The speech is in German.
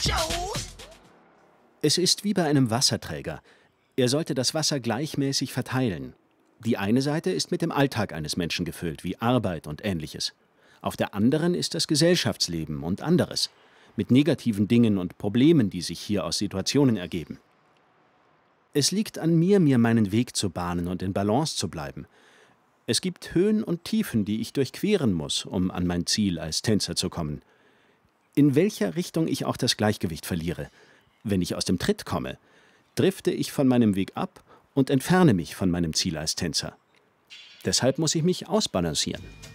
Es ist wie bei einem Wasserträger. Er sollte das Wasser gleichmäßig verteilen. Die eine Seite ist mit dem Alltag eines Menschen gefüllt, wie Arbeit und Ähnliches. Auf der anderen ist das Gesellschaftsleben und anderes, mit negativen Dingen und Problemen, die sich hier aus Situationen ergeben. Es liegt an mir, mir meinen Weg zu bahnen und in Balance zu bleiben. Es gibt Höhen und Tiefen, die ich durchqueren muss, um an mein Ziel als Tänzer zu kommen. In welcher Richtung ich auch das Gleichgewicht verliere, wenn ich aus dem Tritt komme, drifte ich von meinem Weg ab und entferne mich von meinem Ziel als Tänzer. Deshalb muss ich mich ausbalancieren.